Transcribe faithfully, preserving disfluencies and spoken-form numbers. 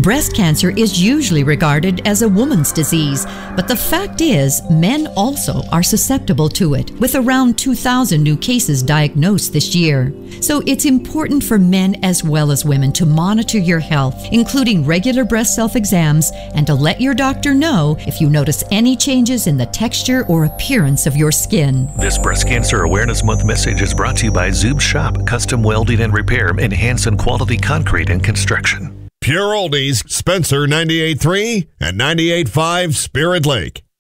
Breast cancer is usually regarded as a woman's disease, but the fact is, men also are susceptible to it, with around two thousand new cases diagnosed this year. So it's important for men as well as women to monitor your health, including regular breast self-exams, and to let your doctor know if you notice any changes in the texture or appearance of your skin. This Breast Cancer Awareness Month message is brought to you by Zoob Shop, Custom Welding and Repair, and Hanson Quality Concrete and Construction. Pure Oldies, Spencer ninety-eight point three and ninety-eight point five Spirit Lake.